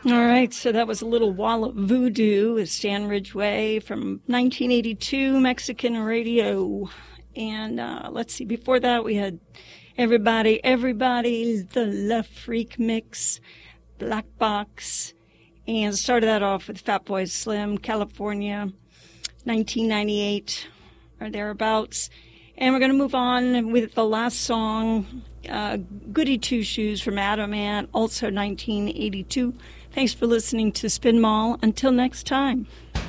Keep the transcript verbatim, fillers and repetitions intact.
All right, so that was a little Wall of Voodoo with Stan Ridgway from nineteen eighty-two Mexican radio. And uh, let's see, before that we had Everybody, Everybody, the Love Freak Mix, Black Box, and started that off with Fatboy Slim, California, nineteen ninety-eight or thereabouts. And we're going to move on with the last song, uh, Goody Two Shoes from Adam Ant, also nineteen eighty-two. Thanks for listening to Spin Mall. Until next time.